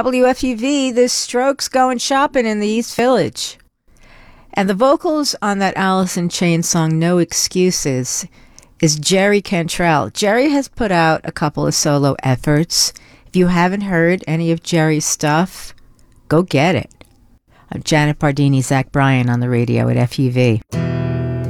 WFUV, the Strokes going shopping in the East Village. And the vocals on that Alice in Chains song, No Excuses, is Jerry Cantrell. Jerry has put out a couple of solo efforts. If you haven't heard any of Jerry's stuff, go get it. I'm Janet Bardini, Zach Bryan on the radio at FUV.